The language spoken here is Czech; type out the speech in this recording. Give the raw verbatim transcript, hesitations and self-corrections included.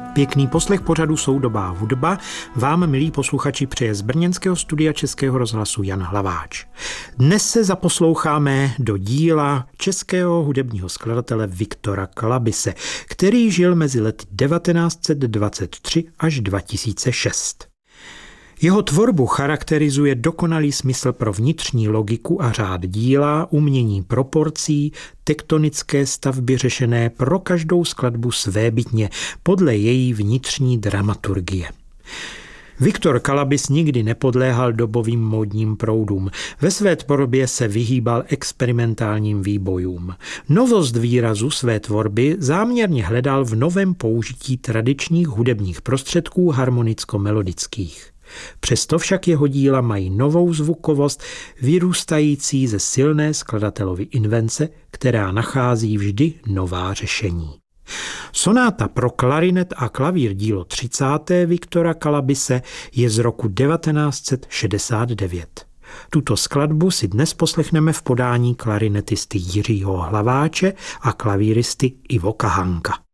Pěkný poslech pořadu Soudobá hudba vám, milí posluchači, přeje z brněnského studia Českého rozhlasu Jan Hlaváč. Dnes se zaposloucháme do díla českého hudebního skladatele Viktora Kalabise, který žil mezi lety devatenáct set dvacet tři až dva tisíce šest. Jeho tvorbu charakterizuje dokonalý smysl pro vnitřní logiku a řád díla, umění proporcí, tektonické stavby řešené pro každou skladbu svébytně podle její vnitřní dramaturgie. Viktor Kalabis nikdy nepodléhal dobovým módním proudům. Ve své tvorbě se vyhýbal experimentálním výbojům. Novost výrazu své tvorby záměrně hledal v novém použití tradičních hudebních prostředků harmonicko-melodických. Přesto však jeho díla mají novou zvukovost, vyrůstající ze silné skladatelovy invence, která nachází vždy nová řešení. Sonáta pro klarinet a klavír dílo třicáté Viktora Kalabise je z roku devatenáct set šedesát devět. Tuto skladbu si dnes poslechneme v podání klarinetisty Jiřího Hlaváče a klavíristy Ivo Kahanka.